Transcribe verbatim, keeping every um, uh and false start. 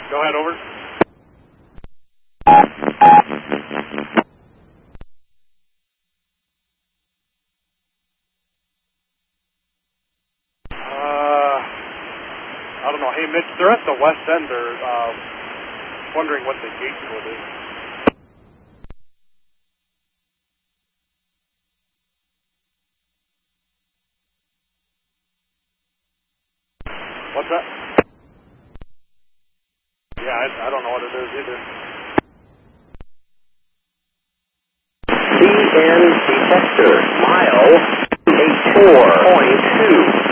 Go ahead, over. Uh, I don't know. Hey, Mitch, they're at the west end. They're uh, wondering what the gate code is. What's that? Yeah, I, I don't know what it is either. C N detector, mile eighty-four point two.